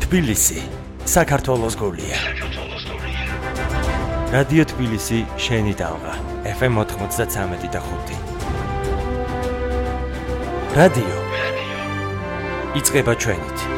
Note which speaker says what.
Speaker 1: თბილისი, საქართველოს გულია. რადიო თბილისი, შენი დამღა, FM 93.5. რადიო. იწყება ჩვენით.